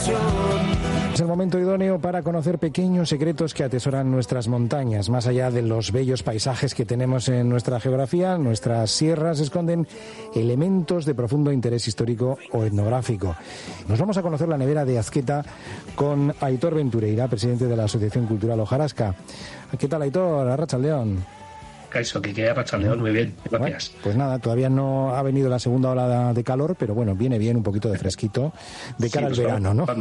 Es el momento idóneo para conocer pequeños secretos que atesoran nuestras montañas. Más allá de los bellos paisajes que tenemos en nuestra geografía, nuestras sierras esconden elementos de profundo interés histórico o etnográfico. Nos vamos a conocer la nevera de Azqueta con Aitor Ventureira, presidente de la Asociación Cultural Hojarasca. ¿Qué tal, Aitor? Arratsaldeon. Eso, que Arratsaldeon, muy bien, gracias. Bueno, pues nada, todavía no ha venido la segunda ola de calor, pero bueno, viene bien un poquito de fresquito de cara al verano, ¿no?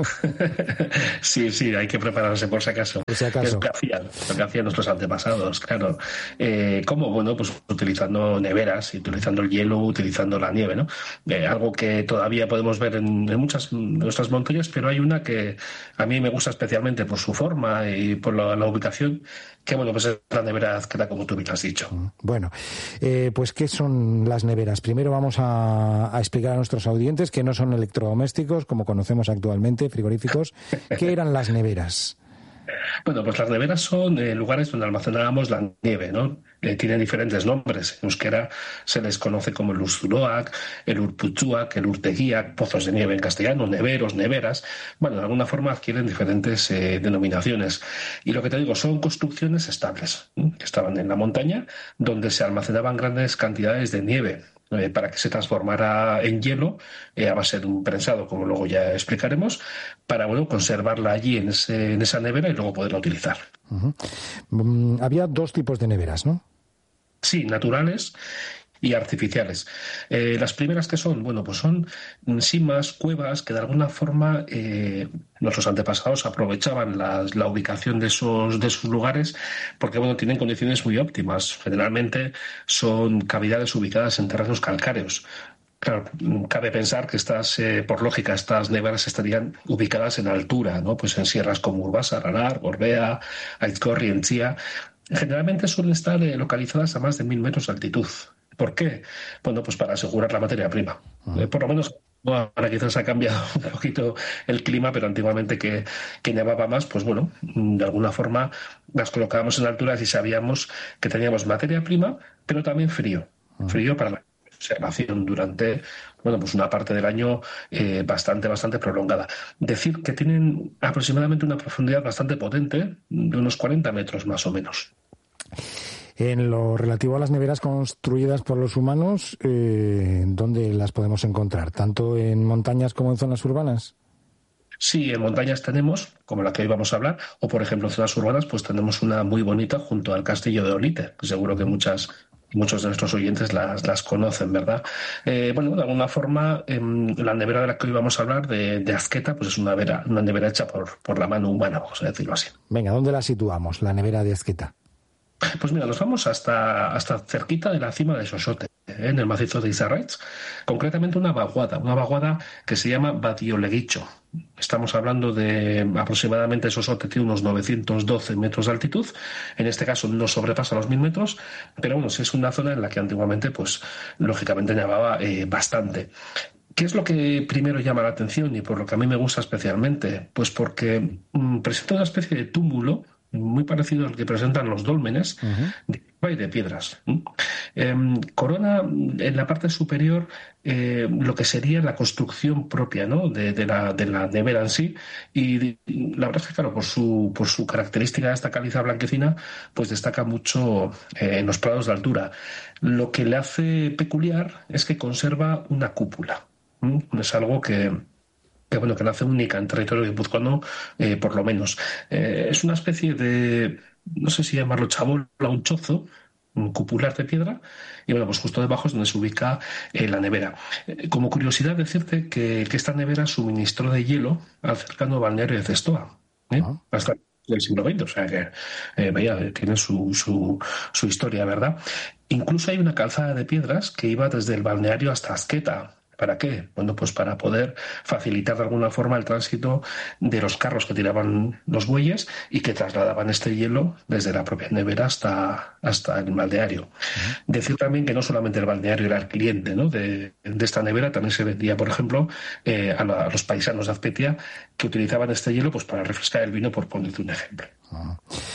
Sí, hay que prepararse por si acaso. Por si acaso. Es lo que hacían nuestros antepasados, claro. ¿Cómo? Bueno, pues utilizando neveras, utilizando el hielo, utilizando la nieve, ¿no? Algo que todavía podemos ver en muchas de nuestras montañas, pero hay una que a mí me gusta especialmente por su forma y por la ubicación, que bueno, pues es la nevera Azqueta, como tú bien has dicho. Bueno, pues ¿qué son las neveras? Primero vamos a explicar a nuestros audientes que no son electrodomésticos, como conocemos actualmente, frigoríficos. ¿Qué eran las neveras? Bueno, pues las neveras son lugares donde almacenábamos la nieve, ¿no? Tienen diferentes nombres. En euskera se les conoce como el Urzuloak, el Urputzuak, el Urtegiak, pozos de nieve en castellano, neveros, neveras. Bueno, de alguna forma adquieren diferentes denominaciones. Y lo que te digo, son construcciones estables, que estaban en la montaña, donde se almacenaban grandes cantidades de nieve. Para que se transformara en hielo a base de un prensado, como luego ya explicaremos, para conservarla allí en esa nevera y luego poderla utilizar. Uh-huh. Había dos tipos de neveras, ¿no? Sí, naturales y artificiales. Las primeras que son, pues son simas, cuevas que de alguna forma nuestros antepasados aprovechaban la ubicación de esos lugares porque tienen condiciones muy óptimas. Generalmente son cavidades ubicadas en terrenos calcáreos. Claro, cabe pensar que por lógica, estas neveras estarían ubicadas en altura, ¿no? Pues en sierras como Urbasa, Aralar, Gorbea, Aizkorri, Entzia. Generalmente suelen estar localizadas a más de 1.000 metros de altitud. ¿Por qué? Pues para asegurar la materia prima. Por lo menos ahora quizás ha cambiado un poquito el clima, pero antiguamente que nevaba más, de alguna forma las colocábamos en alturas y sabíamos que teníamos materia prima, pero también frío. Frío para la observación durante una parte del año bastante prolongada. Decir que tienen aproximadamente una profundidad bastante potente, de unos 40 metros más o menos. En lo relativo a las neveras construidas por los humanos, ¿dónde las podemos encontrar? ¿Tanto en montañas como en zonas urbanas? Sí, en montañas tenemos, como la que hoy vamos a hablar, o por ejemplo en zonas urbanas, pues tenemos una muy bonita junto al castillo de Olite. Seguro que muchos de nuestros oyentes las conocen, ¿verdad? De alguna forma, la nevera de la que hoy vamos a hablar, de Azqueta, pues es una nevera hecha por la mano humana, vamos a decirlo así. Venga, ¿dónde la situamos, la nevera de Azqueta? Pues mira, nos vamos hasta cerquita de la cima de Xoxote, en el macizo de Izarraitz, concretamente una vaguada que se llama Badioleguicho. Estamos hablando de aproximadamente Xoxote, tiene unos 912 metros de altitud. En este caso no sobrepasa los 1.000 metros, pero es una zona en la que antiguamente, pues lógicamente nevaba bastante. ¿Qué es lo que primero llama la atención y por lo que a mí me gusta especialmente? Pues porque presenta una especie de túmulo muy parecido al que presentan los dólmenes, de agua y de piedras. Corona en la parte superior lo que sería la construcción propia, ¿no? de la nevera en sí, y la verdad es que claro, por su característica de esta caliza blanquecina, pues destaca mucho en los prados de altura. Lo que le hace peculiar es que conserva una cúpula. Es algo que la hace única en territorio guipuzcoano, por lo menos. Es una especie de, no sé si llamarlo chabola o un chozo, un cupular de piedra, y pues justo debajo es donde se ubica la nevera. Como curiosidad, decirte que esta nevera suministró de hielo al cercano balneario de Zestoa, hasta el siglo XX, o sea que tiene su historia, ¿verdad? Incluso hay una calzada de piedras que iba desde el balneario hasta Azqueta. ¿Para qué? Pues para poder facilitar de alguna forma el tránsito de los carros que tiraban los bueyes y que trasladaban este hielo desde la propia nevera hasta el balneario. Decir también que no solamente el balneario era el cliente, ¿no? de esta nevera, también se vendía, por ejemplo, a los paisanos de Azpeitia que utilizaban este hielo pues para refrescar el vino, por ponerte un ejemplo.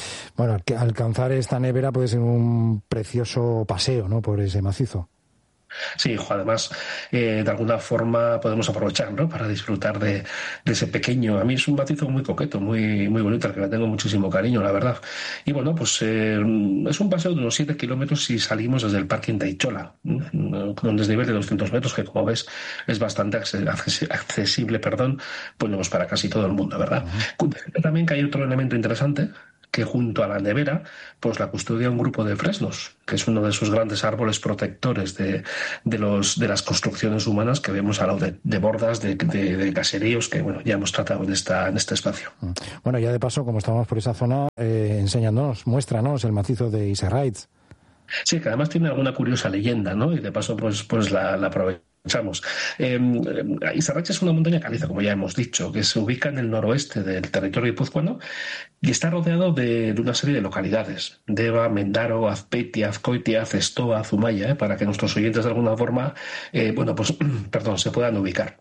Bueno, alcanzar esta nevera puede ser un precioso paseo, ¿no? Por ese macizo. Sí, además, de alguna forma podemos aprovechar, ¿no? Para disfrutar de ese pequeño. A mí es un macizo muy coqueto, muy bonito, al que le tengo muchísimo cariño, la verdad. Y bueno, pues es un paseo de unos 7 kilómetros si salimos desde el parking de Aichola, con un desnivel de 200 metros, que como ves es bastante accesible, bueno, pues para casi todo el mundo, ¿verdad? También que hay otro elemento interesante, que junto a la nevera, pues la custodia un grupo de fresnos, que es uno de esos grandes árboles protectores de las construcciones humanas que vemos al lado de bordas, de caseríos, que bueno, ya hemos tratado en este espacio. Bueno, ya de paso, como estamos por esa zona, enséñanos, muéstranos el macizo de Iserraitz. Sí, que además tiene alguna curiosa leyenda, ¿no? Y de paso, pues la aprovechamos. Iserraitz es una montaña caliza, como ya hemos dicho, que se ubica en el noroeste del territorio guipuzcoano y está rodeado de una serie de localidades: Deva, Mendaro, Azpeitia, Azcoitia, Zestoa, Zumaya, para que nuestros oyentes de alguna forma, perdón, se puedan ubicar.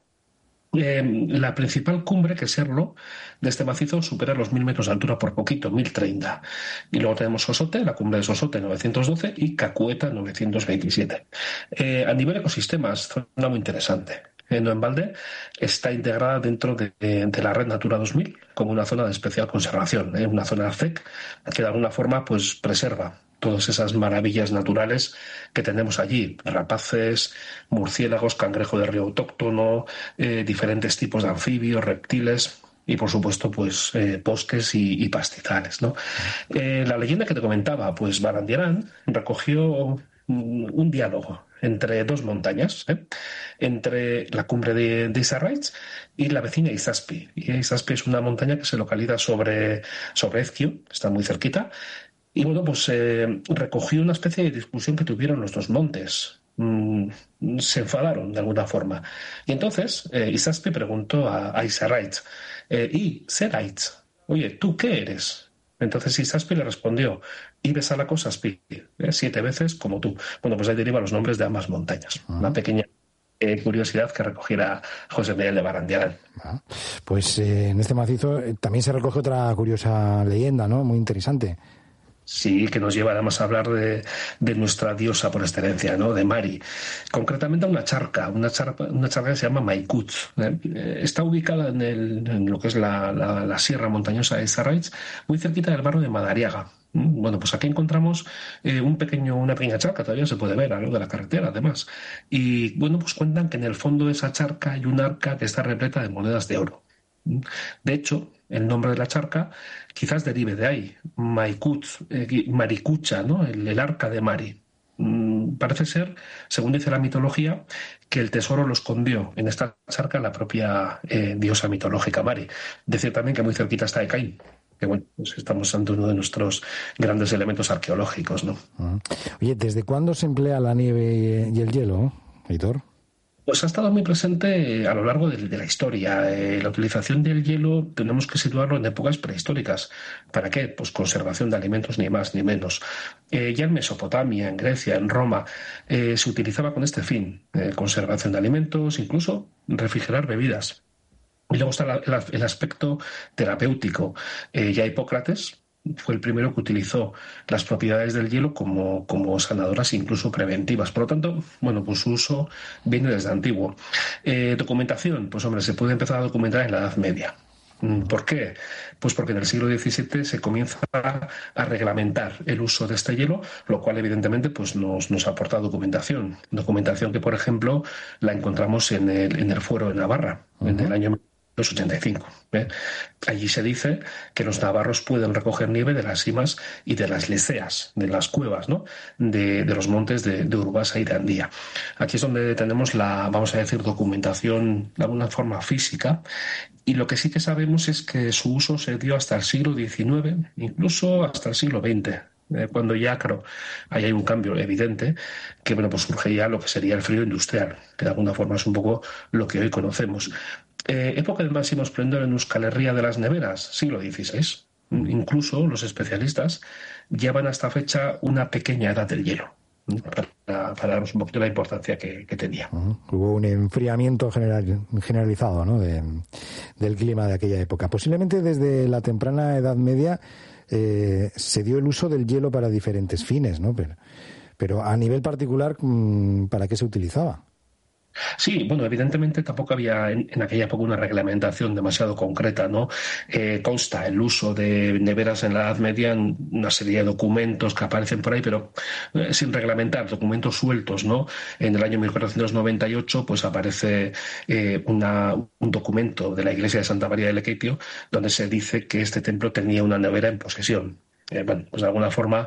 La principal cumbre, que es Serlo, de este macizo supera los 1.000 metros de altura por poquito, 1.030. Y luego tenemos Sosote, la cumbre de Sosote, 912, y Cacueta, 927. A nivel ecosistemas, zona muy interesante. No en balde, está integrada dentro de la Red Natura 2000 como una zona de especial conservación, una zona CEC que de alguna forma pues preserva todas esas maravillas naturales que tenemos allí: rapaces, murciélagos, cangrejo de río autóctono, diferentes tipos de anfibios, reptiles y, por supuesto, pues bosques y pastizales, ¿no? La leyenda que te comentaba, pues Barandiarán recogió un diálogo entre dos montañas, entre la cumbre de Iserraitz y la vecina Izaspi. Y Izaspi es una montaña que se localiza sobre Ezkio, está muy cerquita. Y bueno, pues recogió una especie de discusión que tuvieron los dos montes. Se enfadaron de alguna forma. Y entonces Izaspi preguntó a Iserraitz, y Seraitz, oye, ¿tú qué eres? Entonces Izaspi le respondió, Ibes a la cosa Spi, 7 veces como tú. Bueno, pues ahí deriva los nombres de ambas montañas. Una pequeña curiosidad que recogiera José Miguel de Barandiarán. Pues en este macizo también se recoge otra curiosa leyenda, ¿no? Muy interesante. Sí, que nos lleva además a hablar de nuestra diosa por excelencia, ¿no? De Mari. Concretamente a una charca que se llama Maikutz. Está ubicada en lo que es la sierra montañosa de Iserraitz, muy cerquita del barrio de Madariaga. Bueno, pues aquí encontramos una pequeña charca, todavía se puede ver a lo de la carretera, además. Y bueno, pues cuentan que en el fondo de esa charca hay un arca que está repleta de monedas de oro. De hecho, el nombre de la charca quizás derive de ahí, Maikutz, Maricucha, ¿no? El arca de Mari. Parece ser, según dice la mitología, que el tesoro lo escondió en esta charca la propia diosa mitológica Mari. Decir también que muy cerquita está de Caín, que bueno, pues estamos ante uno de nuestros grandes elementos arqueológicos, ¿no? Oye, ¿desde cuándo se emplea la nieve y el hielo, Aitor? Pues ha estado muy presente a lo largo de la historia. La utilización del hielo tenemos que situarlo en épocas prehistóricas. ¿Para qué? Pues conservación de alimentos, ni más ni menos. Ya en Mesopotamia, en Grecia, en Roma, se utilizaba con este fin: conservación de alimentos, incluso refrigerar bebidas. Y luego está el aspecto terapéutico. Ya Hipócrates fue el primero que utilizó las propiedades del hielo como sanadoras, incluso preventivas. Por lo tanto, bueno, pues su uso viene desde antiguo. Documentación, pues hombre, se puede empezar a documentar en la Edad Media. ¿Por qué? Pues porque en el siglo XVII se comienza a reglamentar el uso de este hielo, lo cual evidentemente pues nos aporta documentación. Documentación que, por ejemplo, la encontramos en el Fuero de Navarra, en el año 85. Allí se dice que los navarros pueden recoger nieve de las simas y de las leseas, de las cuevas, ¿no? de los montes de Urbasa y de Andía. Aquí es donde tenemos vamos a decir, documentación de alguna forma física, y lo que sí que sabemos es que su uso se dio hasta el siglo XIX, incluso hasta el siglo XX. Cuando ya, claro, ahí hay un cambio evidente, que bueno, pues surge ya lo que sería el frío industrial, que de alguna forma es un poco lo que hoy conocemos. Época de máximo esplendor en Euskal Herria de las neveras, siglo XVI. Incluso los especialistas llevan a esta fecha una pequeña edad del hielo, para darnos un poquito la importancia que tenía. Hubo un enfriamiento generalizado, ¿no? del clima de aquella época. Posiblemente desde la temprana Edad Media se dio el uso del hielo para diferentes fines, ¿no? Pero a nivel particular, ¿para qué se utilizaba? Sí, bueno, evidentemente tampoco había en aquella época una reglamentación demasiado concreta, ¿no? Consta el uso de neveras en la Edad Media en una serie de documentos que aparecen por ahí, pero sin reglamentar, documentos sueltos, ¿no? En el año 1498, pues aparece un documento de la iglesia de Santa María de Lequeitio donde se dice que este templo tenía una nevera en posesión. Bueno, pues de alguna forma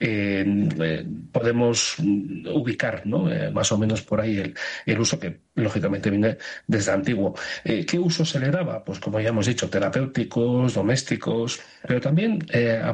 podemos ubicar, ¿no? Más o menos por ahí el uso que lógicamente viene desde antiguo. ¿Qué uso se le daba? Pues como ya hemos dicho, terapéuticos, domésticos, pero también